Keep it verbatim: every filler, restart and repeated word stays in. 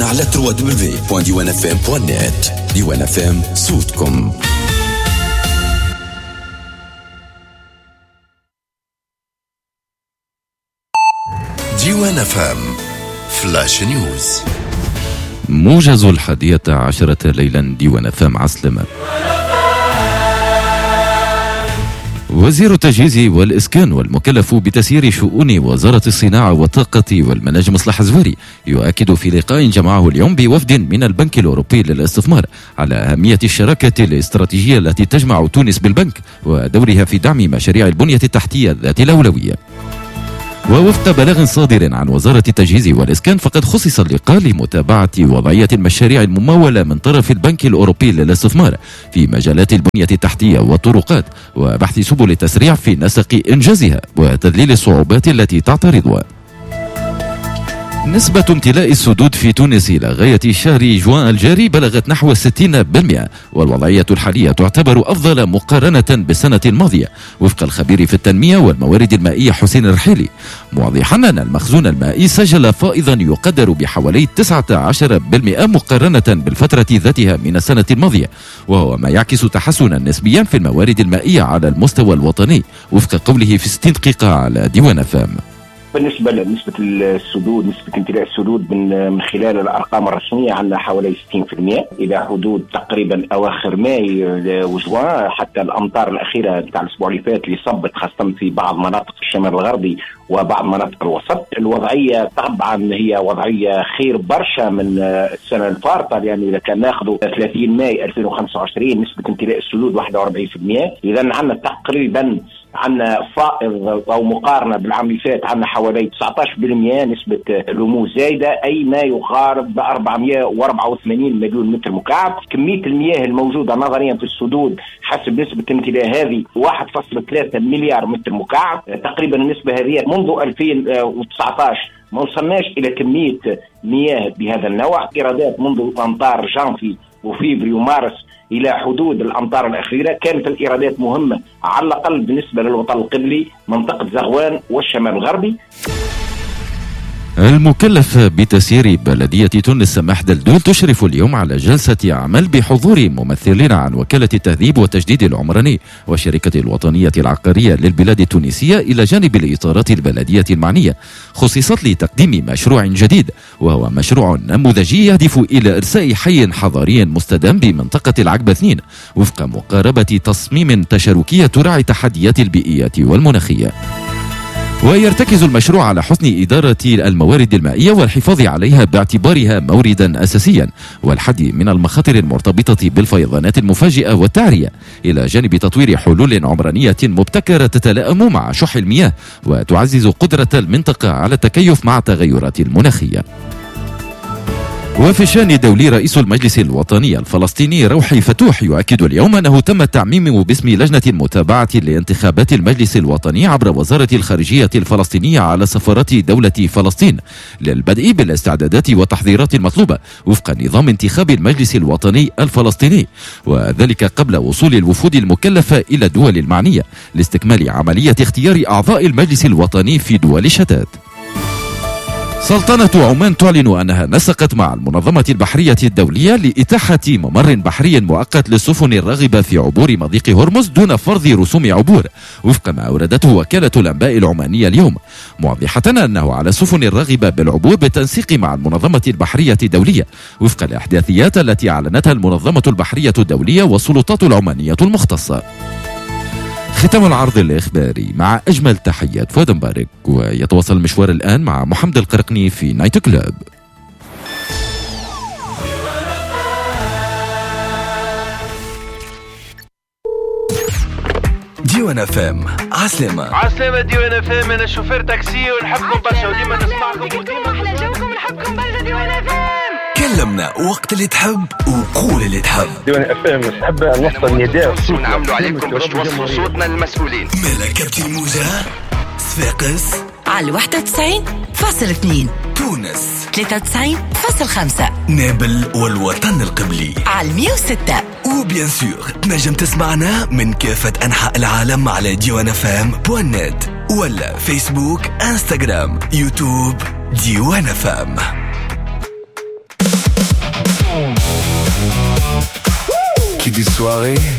تابعونا على دبليو دبليو دبليو دوت ديوان اف ام دوت نت. ديوان اف ام صوتكم. ديوان اف ام فلاش نيوز. موجز الحادية عشرة ليلا. ديوان اف ام عسلمة. وزير التجهيز والإسكان والمكلف بتسيير شؤون وزارة الصناعة والطاقة والمناجم مصلح الزواري يؤكد في لقاء جمعه اليوم بوفد من البنك الأوروبي للاستثمار على أهمية الشراكة الاستراتيجية التي تجمع تونس بالبنك ودورها في دعم مشاريع البنية التحتية ذات الأولوية. ووفق بلاغ صادر عن وزارة التجهيز والإسكان فقد خصص اللقاء لمتابعة وضعية المشاريع الممولة من طرف البنك الأوروبي للاستثمار في مجالات البنية التحتية والطرقات وبحث سبل التسريع في نسق إنجازها وتذليل الصعوبات التي تعترضها. نسبة امتلاء السدود في تونس إلى غاية شهر جوان الجاري بلغت نحو ستين بالمئة، والوضعية الحالية تعتبر أفضل مقارنة بالسنة الماضية وفق الخبير في التنمية والموارد المائية حسين الرحيلي، موضحا أن المخزون المائي سجل فائضا يقدر بحوالي تسعة عشر بالمئة مقارنة بالفترة ذاتها من السنة الماضية، وهو ما يعكس تحسنا نسبيا في الموارد المائية على المستوى الوطني وفق قوله في ستين دقيقة على ديوان اف ام. بالنسبة لنسبة السدود، نسبة امتلاء السدود من من خلال الأرقام الرسمية عندنا حوالي ستين بالمئة إلى حدود تقريبا أواخر ماي وجوان. حتى الأمطار الأخيرة بتاع الأسبوع اللي فات اللي صبت خاصة في بعض مناطق الشمال الغربي وبعض مناطق الوسط، الوضعية طبعا هي وضعية خير برشا من السنة الفارطة، لأن إذا كان ناخذ ثلاثين ماي ألفين وخمسة وعشرين نسبة امتلاء السدود واحد وأربعين بالمئة، إذا عندنا تقريبا عندنا فائض أو مقارنة بالعام اللي فات عندنا حوالي تسعة عشر بالمئة نسبة نمو زايدة، أي ما يقارب ب أربعمئة وأربعة وثمانين مليون متر مكعب. كمية المياه الموجودة نظريا في السدود حسب نسبة الامتلاء هذه واحد فاصلة ثلاثة مليار متر مكعب تقريبا. النسبة هذه منذ ألفين وتسعة عشر ما وصلناش إلى كمية مياه بهذا النوع. إيرادات منذ أمطار جانفي وفيفري ومارس إلى حدود الأمطار الأخيرة كانت الإيرادات مهمة على الأقل بالنسبة للوطن القبلي منطقة زغوان والشمال الغربي. المكلف بتسيير بلدية تونس سماح دلدول تشرف اليوم على جلسة عمل بحضور ممثلين عن وكالة التهذيب والتجديد العمراني والشركة الوطنية العقارية للبلاد التونسية إلى جانب الإطارات البلدية المعنية، خصصت لتقديم مشروع جديد وهو مشروع نموذجي يهدف إلى إرساء حي حضاري مستدام بمنطقة العقبة اثنين وفق مقاربة تصميم تشاركية تراعي التحديات البيئية والمناخية. ويرتكز المشروع على حسن إدارة الموارد المائية والحفاظ عليها باعتبارها موردا أساسيا والحد من المخاطر المرتبطة بالفيضانات المفاجئة والتعرية، إلى جانب تطوير حلول عمرانية مبتكرة تتلائم مع شح المياه وتعزز قدرة المنطقة على التكيف مع التغيرات المناخية. وفي الشأن الدولي رئيس المجلس الوطني الفلسطيني روحي فتوح يؤكد اليوم أنه تم التعميم باسم لجنة متابعة لانتخابات المجلس الوطني عبر وزارة الخارجية الفلسطينية على سفارات دولة فلسطين للبدء بالاستعدادات والتحضيرات المطلوبة وفق نظام انتخاب المجلس الوطني الفلسطيني، وذلك قبل وصول الوفود المكلفة إلى الدول المعنية لاستكمال عملية اختيار أعضاء المجلس الوطني في دول شتات. سلطنة عمان تعلن أنها نسقت مع المنظمة البحرية الدولية لإتاحة ممر بحري مؤقت للسفن الراغبة في عبور مضيق هرمز دون فرض رسوم عبور وفق ما أوردته وكالة الأنباء العمانية اليوم، موضحة أنه على السفن الراغبة بالعبور بالتنسيق مع المنظمة البحرية الدولية وفق الإحداثيات التي أعلنتها المنظمة البحرية الدولية والسلطات العمانية المختصة. ختام العرض الإخباري مع أجمل تحيات فؤاد مبارك، ويتواصل المشوار الآن مع محمد القرقني في نايت كلوب. ديوان اف ام عسلامة. عسلامة ديوان اف ام، أنا شوفير تاكسي ونحبكم برشا وديما نسمعكم وديما أحلى جوكم نحبكم برشا ديوان اف ام. كلمنا وقت اللي تحب وقول اللي تحب. ديوان اف ام نحب نوصل نداء ونعملوا عليكم باش توصلوا صوتنا للمسؤولين. ملكة الموجة صفاقس على واحد وتسعين فاصلة اثنين، تونس ثلاثة وتسعين فاصلة خمسة، نابل والوطن القبلي على مية وستة، وبيان سور تنجم تسمعنا من كافة أنحاء العالم على ديوان اف ام دوت نت ولا فيسبوك انستغرام يوتيوب ديوان اف ام. qui dit soirée